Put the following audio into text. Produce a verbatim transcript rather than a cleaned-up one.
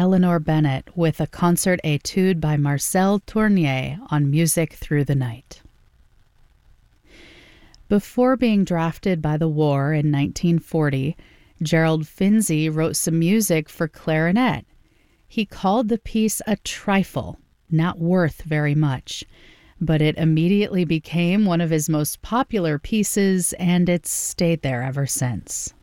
Eleanor Bennett with a concert etude by Marcel Tournier on Music Through the Night. Before being drafted by the war in nineteen forty, Gerald Finzi wrote some music for clarinet. He called the piece a trifle, not worth very much, but it immediately became one of his most popular pieces, and it's stayed there ever since.